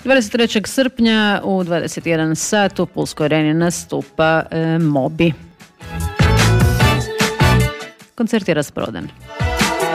23. srpnja u 21 sat u Pulskoj areni nastupa Moby. Koncert je rasprodan.